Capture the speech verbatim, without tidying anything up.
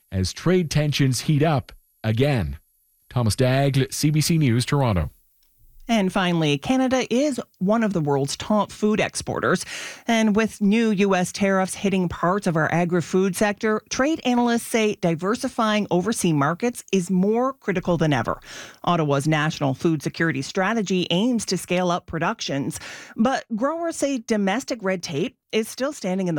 as trade tensions heat up again. Thomas Daigle, C B C News, Toronto. And finally, Canada is one of the world's top food exporters. And with new U S tariffs hitting parts of our agri-food sector, trade analysts say diversifying overseas markets is more critical than ever. Ottawa's national food security strategy aims to scale up productions, but growers say domestic red tape is still standing in the